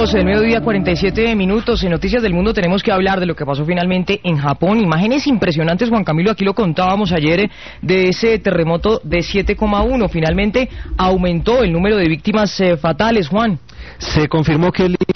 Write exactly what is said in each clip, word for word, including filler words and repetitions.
doce del mediodía, cuarenta y siete minutos. En Noticias del Mundo tenemos que hablar de lo que pasó finalmente en Japón. Imágenes impresionantes, Juan Camilo, aquí lo contábamos ayer, de ese terremoto de siete coma uno. Finalmente aumentó el número de víctimas eh, fatales, Juan. Se confirmó que el...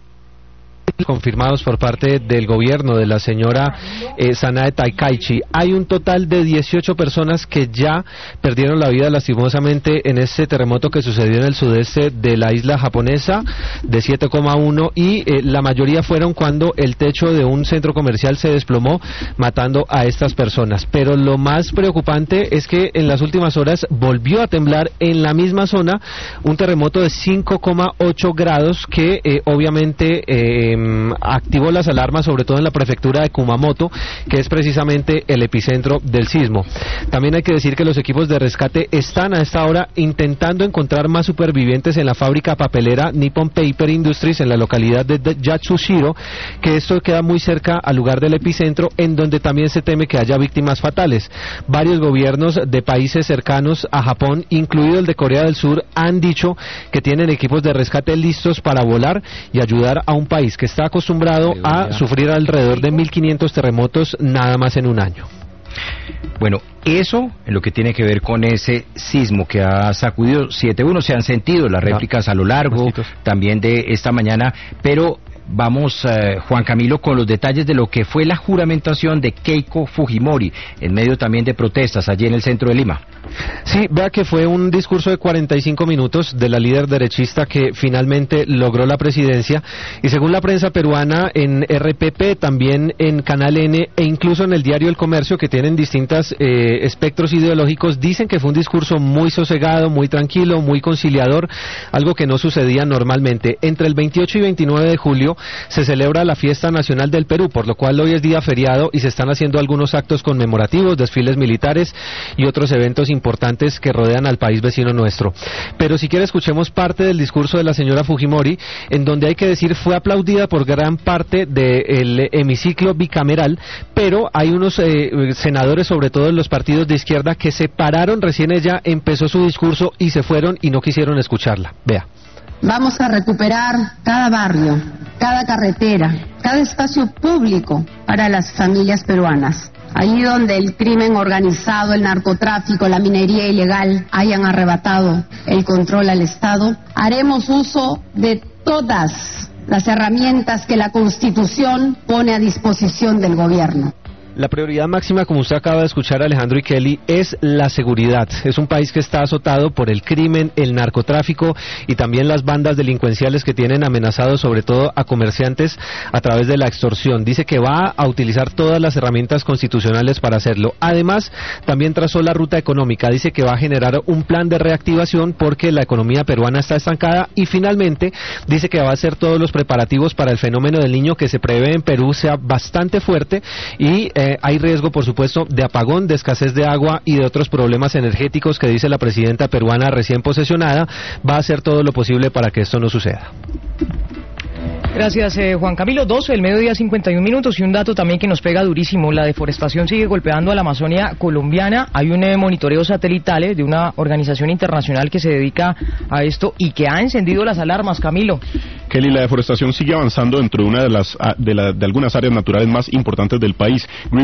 confirmados por parte del gobierno de la señora eh, Sanae Takaichi. Hay un total de dieciocho personas que ya perdieron la vida lastimosamente en ese terremoto que sucedió en el sudeste de la isla japonesa de siete coma uno y eh, la mayoría fueron cuando el techo de un centro comercial se desplomó matando a estas personas. Pero lo más preocupante es que en las últimas horas volvió a temblar en la misma zona un terremoto de cinco coma ocho grados que eh, obviamente eh, activó las alarmas, sobre todo en la prefectura de Kumamoto, que es precisamente el epicentro del sismo. También hay que decir que los equipos de rescate están a esta hora intentando encontrar más supervivientes en la fábrica papelera Nippon Paper Industries en la localidad de Yatsushiro, que esto queda muy cerca al lugar del epicentro, en donde también se teme que haya víctimas fatales. Varios gobiernos de países cercanos a Japón, incluido el de Corea del Sur, han dicho que tienen equipos de rescate listos para volar y ayudar a un país que está acostumbrado a sufrir alrededor de mil quinientos terremotos nada más en un año. Bueno, eso en lo que tiene que ver con ese sismo que ha sacudido siete uno, se han sentido las réplicas a lo largo también de esta mañana, pero vamos, eh, Juan Camilo, con los detalles de lo que fue la juramentación de Keiko Fujimori, en medio también de protestas allí en el centro de Lima. Sí, vea que fue un discurso de cuarenta y cinco minutos de la líder derechista que finalmente logró la presidencia, y según la prensa peruana, en R P P, también en Canal N e incluso en el diario El Comercio, que tienen distintos eh, espectros ideológicos, dicen que fue un discurso muy sosegado, muy tranquilo, muy conciliador, algo que no sucedía normalmente. Entre el veintiocho y veintinueve de julio se celebra la Fiesta Nacional del Perú, por lo cual hoy es día feriado y se están haciendo algunos actos conmemorativos, desfiles militares y otros eventos importantes que rodean al país vecino nuestro. Pero si quiere, escuchemos parte del discurso de la señora Fujimori, en donde hay que decir fue aplaudida por gran parte del hemiciclo bicameral, pero hay unos eh, senadores, sobre todo en los partidos de izquierda, que se pararon recién ella empezó su discurso y se fueron y no quisieron escucharla. Vea. Vamos a recuperar cada barrio, cada carretera, cada espacio público para las familias peruanas. Allí donde el crimen organizado, el narcotráfico, la minería ilegal hayan arrebatado el control al Estado, haremos uso de todas las herramientas que la Constitución pone a disposición del gobierno. La prioridad máxima, como usted acaba de escuchar, Alejandro y Kelly, es la seguridad. Es un país que está azotado por el crimen, el narcotráfico y también las bandas delincuenciales que tienen amenazados sobre todo a comerciantes a través de la extorsión. Dice que va a utilizar todas las herramientas constitucionales para hacerlo. Además, también trazó la ruta económica. Dice que va a generar un plan de reactivación porque la economía peruana está estancada, y finalmente dice que va a hacer todos los preparativos para el fenómeno del Niño, que se prevé en Perú sea bastante fuerte y eh, Eh, hay riesgo, por supuesto, de apagón, de escasez de agua y de otros problemas energéticos que dice la presidenta peruana recién posesionada. Va a hacer todo lo posible para que esto no suceda. Gracias, eh, Juan Camilo. doce del mediodía, cincuenta y un minutos, y un dato también que nos pega durísimo. La deforestación sigue golpeando a la Amazonía colombiana. Hay un eh, monitoreo satelital eh, de una organización internacional que se dedica a esto y que ha encendido las alarmas, Camilo. Kelly, la deforestación sigue avanzando dentro de una de las de, la, de algunas áreas naturales más importantes del país.